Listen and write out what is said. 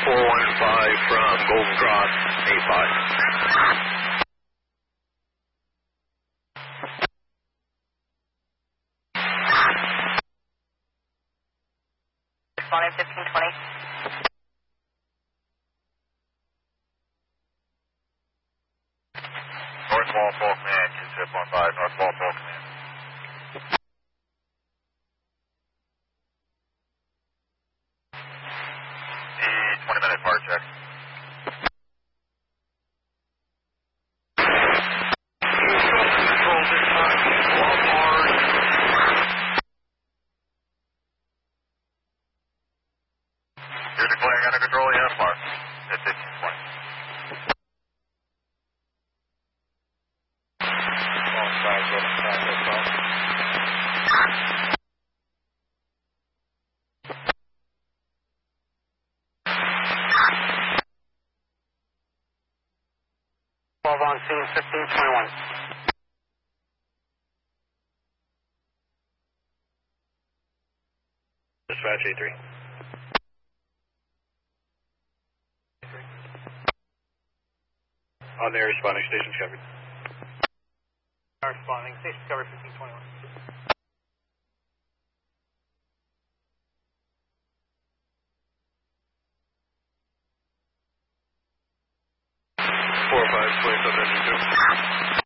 415 from Golden Cross, 85. Responding 1520. North Walpole Command, Q-Tip 15, North Walpole Command. The 20-minute bar check. Control this time, Walmart. You're declaring under control, yes, Mark. At 1520. On scene 1521. Dispatch A3. On there, responding, station covered. Responding, station cover 1521. Four, five, 27, 2.